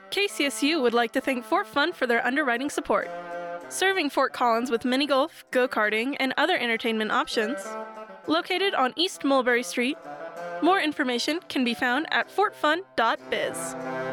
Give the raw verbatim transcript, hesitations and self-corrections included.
K C S U would like to thank Fort Fun for their underwriting support. Serving Fort Collins with mini golf, go-karting, and other entertainment options. Located on East Mulberry Street. More information can be found at fort fun dot biz.